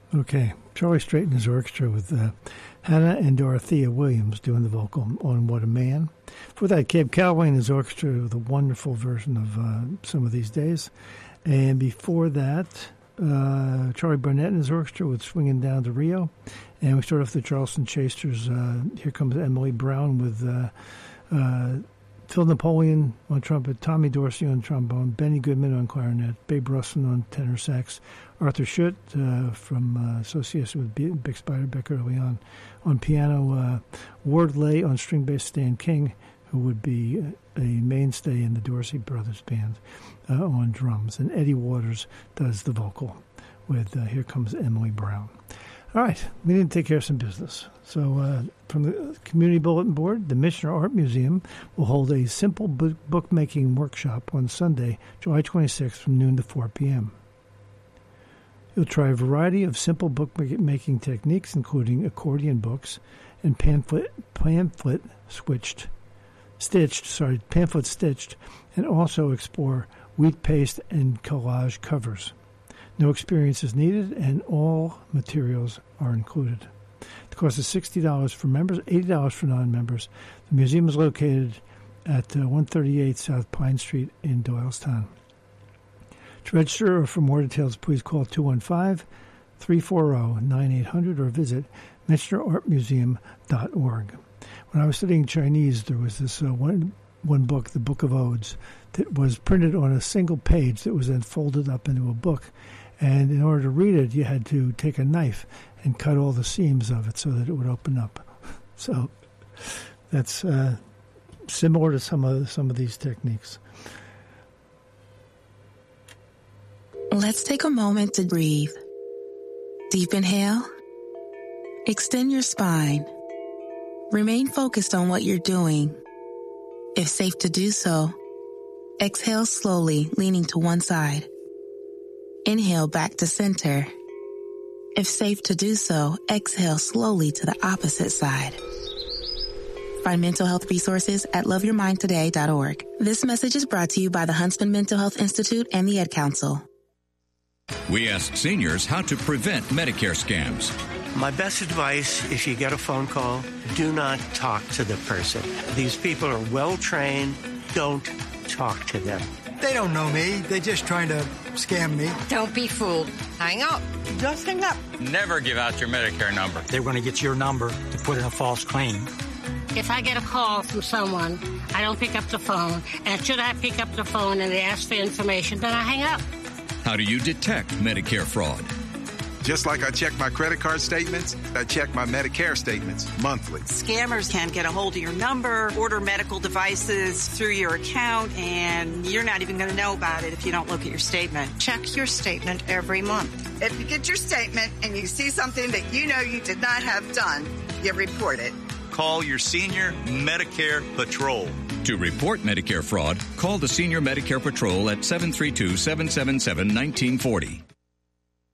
Okay, Charlie Strait and his orchestra with Hannah and Dorothea Williams doing the vocal on What a Man. For that, Cab Calloway and his orchestra with a wonderful version of Some of These Days. And before that, Charlie Barnett and his orchestra with Swinging Down to Rio. And we start off the Charleston Chasers. Here comes Emily Brown with Phil Napoleon on trumpet, Tommy Dorsey on trombone, Benny Goodman on clarinet, Babe Russin on tenor sax, Arthur Schutt from association with Big Spider Beck early on piano, Ward Lay on string bass, Stan King, who would be a mainstay in the Dorsey Brothers band, on drums, and Eddie Waters does the vocal with Here Comes Emily Brown. All right, we need to take care of some business. So from the Community Bulletin Board, the Michener Art Museum will hold a simple bookmaking workshop on Sunday, July 26th from noon to 4 p.m. You'll try a variety of simple bookmaking techniques, including accordion books and pamphlet stitched, and also explore wheat paste and collage covers. No experience is needed, and all materials are included. The cost is $60 for members, $80 for non-members. The museum is located at 138 South Pine Street in Doylestown. To register or for more details, please call 215-340-9800 or visit MichenerArtMuseum.org. When I was studying Chinese, there was this one book, the Book of Odes, that was printed on a single page that was then folded up into a book. And in order to read it, you had to take a knife and cut all the seams of it so that it would open up. So that's similar to some of these techniques. Let's take a moment to breathe. Deep inhale. Extend your spine. Remain focused on what you're doing. If safe to do so, exhale slowly, leaning to one side. Inhale back to center. If safe to do so, exhale slowly to the opposite side. Find mental health resources at loveyourmindtoday.org. This message is brought to you by the Huntsman Mental Health Institute and the Ad Council. We ask seniors how to prevent Medicare scams. My best advice, if you get a phone call, do not talk to the person. These people are well-trained. Don't talk to them. They don't know me. They're just trying to scam me. Don't be fooled. Hang up. Just hang up. Never give out your Medicare number. They're going to get your number to put in a false claim. If I get a call from someone, I don't pick up the phone. And should I pick up the phone and they ask for information, then I hang up. How do you detect Medicare fraud? Just like I check my credit card statements, I check my Medicare statements monthly. Scammers can get a hold of your number, order medical devices through your account, and you're not even going to know about it if you don't look at your statement. Check your statement every month. If you get your statement and you see something that you know you did not have done, you report it. Call your Senior Medicare Patrol. To report Medicare fraud, call the Senior Medicare Patrol at 732-777-1940.